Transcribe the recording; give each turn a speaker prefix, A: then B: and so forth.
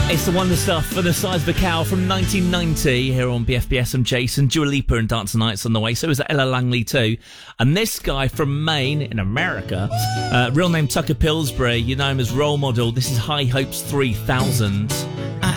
A: It's the wonder stuff for the size of a cow from 1990 here on BFBS. I'm Jason. Dua Lipa and Dance Nights on the way. So is Ella Langley too. And this guy from Maine in America, real name Tucker Pillsbury. You know him as Role Model. This is High Hopes 3000.